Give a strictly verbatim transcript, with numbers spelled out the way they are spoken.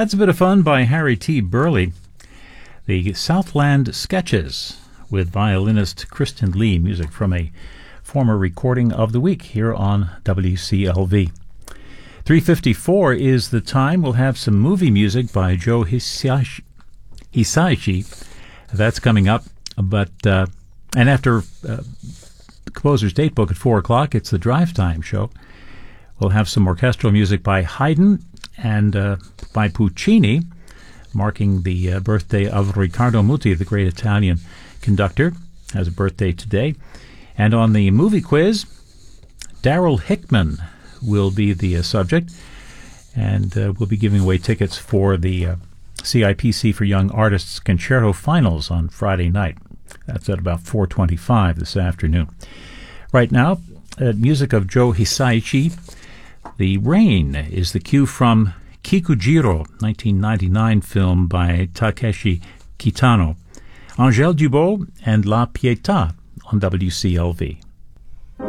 That's a bit of fun by Harry T. Burley. The Southland Sketches with violinist Kristen Lee, music from a former recording of the week here on W C L V. three fifty-four is the time. We'll have some movie music by Joe Hisaishi. Hisaishi. That's coming up. But uh, and after uh, the composer's date book at four o'clock, it's the Drive Time show. We'll have some orchestral music by Haydn and uh, by Puccini, marking the uh, birthday of Riccardo Muti, the great Italian conductor, has a birthday today. And on the movie quiz, Darryl Hickman will be the uh, subject, and uh, we'll be giving away tickets for the uh, C I P C for Young Artists Concerto Finals on Friday night. That's at about four twenty-five this afternoon. Right now, uh, music of Joe Hisaishi. The Rain is the cue from Kikujiro, nineteen ninety-nine film by Takeshi Kitano. Angèle Dubot and La Pietà on W C L V.